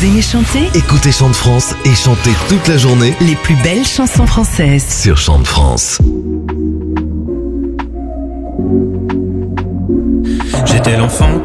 Vous aimez chanter? Écoutez Chant de France et chantez toute la journée Les plus belles chansons françaises. sur Chant de France. J'étais l'enfant